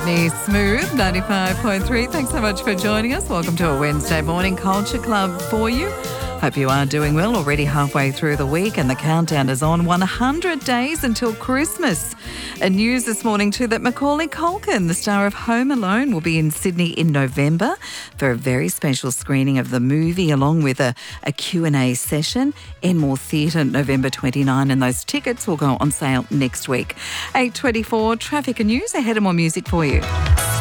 Sydney Smooth 95.3. Thanks so much for joining us. Welcome to a Wednesday morning Culture Club for you. Hope you are doing well, already halfway through the week, and the countdown is on 100 days until Christmas. And news this morning too that Macaulay Culkin, the star of Home Alone, will be in Sydney in November for a very special screening of the movie, along with a Q&A session. Enmore Theatre, November 29, and those tickets will go on sale next week. 8:24, traffic and news. Ahead of more music for you.